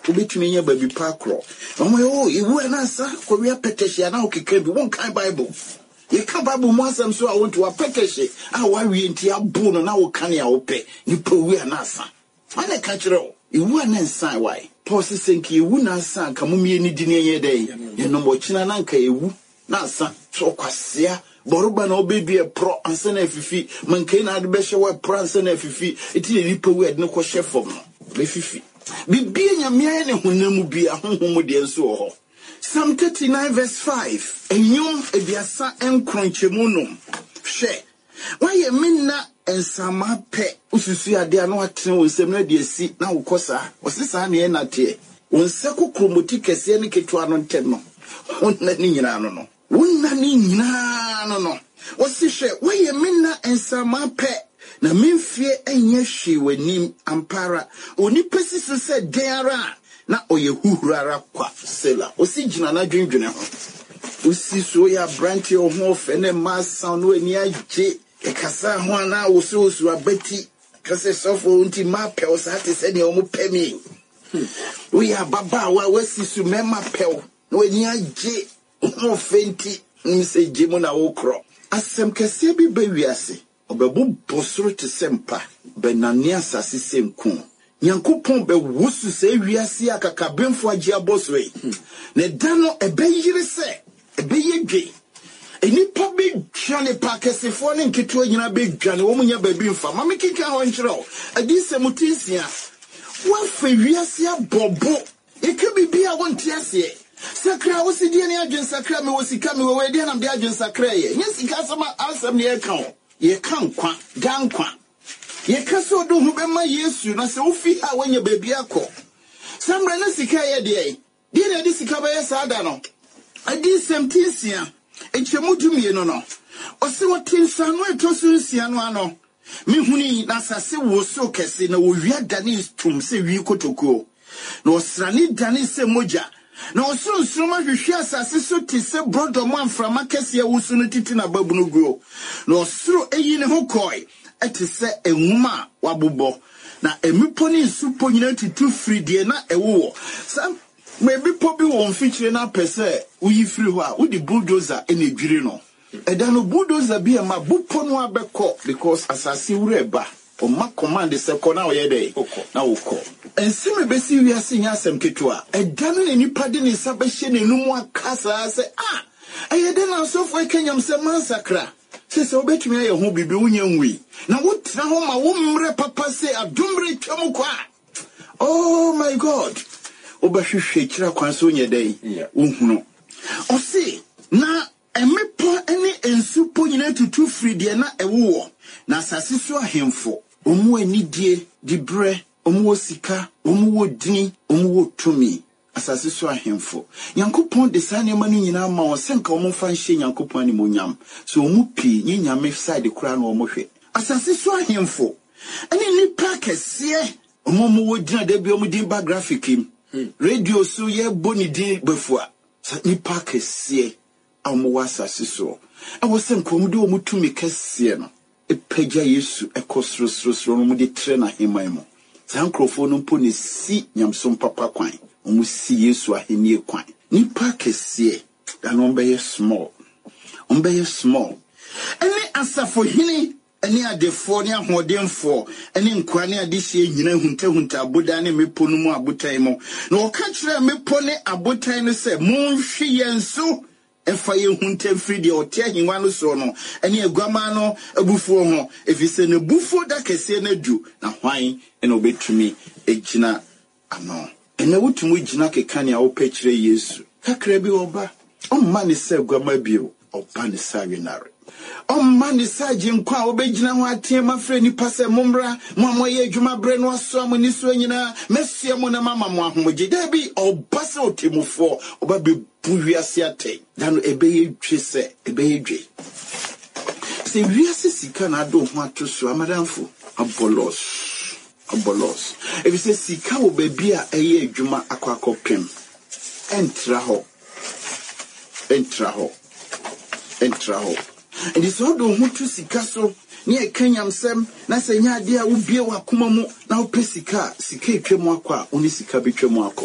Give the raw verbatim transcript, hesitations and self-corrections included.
ubetumi nya baby pakro omo yo iwu anasa ko wi apetehia na okeka bi won kan Bible ye kan Bible mo asem so a wonto apetehia a wa wi enti abu no na wo kan ya wo pe ni po wi anasa ane ka kire iwu anansa why Paul senki iwu na asa ka mumie ni di ne ye dai ye no mo kina na nka iwu na asa so kwasea boruba na obebi e pro ansa na afifi mankai na ade be hye we pro ansa na afifi eti ni po wi ade no ko hye fom no be fifi bibia nyamia ne honamu bia honhom de enso ho Psalm thirty-nine verse five enyum ebiasa enkronchemu no hwe waye minna ensama pe ususu ade ano atene wonsem na de asi na wokosa osisa na ye nate wonse kokromoti kese ne ketwa no ntem no wonna ni nyina no no wonna ni nyina no no osihwe waye minna ensama pe na memfie enye hwe wanim ampara oni pesisi se denara na oye huhurara kwa sela osi gina na dwendwene ho osi so ya branche o ho fe ne masa no ani agye e kasa ho na osi osu abati kase sofo unti mape o sa te se ne o mu pemi we ya baba wa wasi su mema pe no ani agye ho fenti nse gemu na wo kro asem kase bi ba wiase obebu bosoro te sempa benania sase senku Nyankopon be wusu se wiase akakabemfo agi aboswe ne dano ebeyire se ebeyedwe enipa be dwane pakesefo ne nketo nyina be dwane wo munya babi mfa mamekika ho nkyerɛ adi se mutinsia wa fa wiase abobo eke bibia wonte ase sakra wo sidie ne adwen sakra me wo sika me wo wedi na be adwen sakra ye nye sika sama asem ne ye kan ye kan kwa dan kwa ye kaso do hu be ma Yesu na se ofi ha wanya baby akọ samra na sika ye de de na de sika ba ye sada no adi semtinsia echemudumie no no o se wotinsa no etoso nsia no ano me huni na sase wo so kese na wo wia dani tum se wi kotoko na osrani dani se moja na osuru ma hwehwe asase so ti se brodo mo amframa kese ya wusu no titi na babu no guo na osuru eyi ne ho koi eti se enwuma wabobo na emipo ni nsupo nyina tutu free de na ewo sam maybe pobi won feature na pese uyi free ho a udi bulldozer ene dwire no eda no bulldozer bi ma bupo no abekọ because asase wure ba o ma command se ko na oye dey na wokọ ensime besi wiase nya asem ketua eda no ni nipa de ni sabehye nenumu akasa se ah ayede na so fo kenyam se mansakra sese obetumi aye ho bibi wunya nwi na wotra ho ma wo mre papa se adumre twam kwa oh my god obahwehwe kira kwan so nya dai wohunu o se na emepo ene ensupo nyina tutu free de na ewo na asase so ahemfo omu anidie dibre omu osika omu wodini omu wotumi asase so ahemfo Nyankopon de sane ma no nyina ma o senka o mo fa nhye Nyankopon ani monyam so o mu pi nyanyame side kura na o mo hwe asase so ahemfo ene nipa kese o mo mo wodina da bi o mo din ba graphic im radio so ye boni din befua nipa kese a mo wasase so e wo senka o mo de o mo tumi kese no e pagya Yesu e kosro sro sro no mo de tre na heman mo sankrofo no mpo ne si nyamsom papa kwan omusi Yesu ahenie kwan nipa kese dan ombeye small ombeye small ene asafo hini ene adefo ne ahodemfo ene nkwa ne adehye nyina hunta hunta aboda ne mepo no mu abotan mo na o ka kire mepo ne abotan no se monhwe yenso efa ye hunta free de o te ahinwa no so no ene aguama no abufuo ho efise ne bufo da kese na du na hwan ene obetumi egina ano ene wutumu gina kekane a wopekire Yesu kakra bi oba omma ne se aguama bio oba ne sa winare omma ne sa jinkwa a wobegina ho atema frɛ nipa se momra mo amoye adwuma bre no aso amoni so nyina mesia mo na mama mo ahomoje da bi oba se otemufo oba be buwiase ate dan ebeye dwe se ebeye dwe se wiase sika na do ho atoso amadanfo abolos abolos if say sika wo baby a eye adwuma akwakopem entra ho entra ho entra ho and is all do ho to sika so ne ekanyam sem na se nya ade a wo bie wa koma mu na wo pesika sika etwemu akwa oni sika betwemu akwa